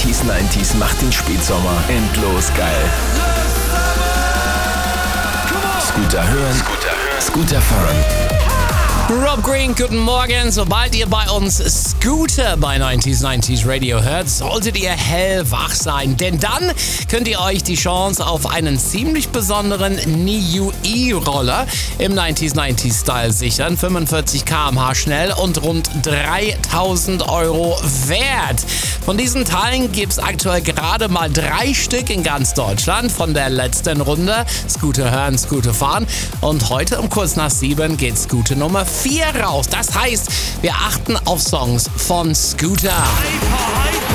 80s, 90s macht den Spätsommer endlos geil. Scooter hören, Scooter fahren. Rob Green, guten Morgen. Sobald ihr bei uns Scooter bei 90s Radio hört, solltet ihr hellwach sein. Denn dann könnt ihr euch die Chance auf einen ziemlich besonderen NIU E-Roller im 90s-Style sichern. 45 km/h schnell und rund 3.000 € wert. Von diesen Teilen gibt es aktuell gerade mal 3 Stück in ganz Deutschland von der letzten Runde. Scooter hören, Scooter fahren. Und heute um kurz nach 7 geht Scooter Nummer 4 raus. Das heißt, wir achten auf Songs von Scooter.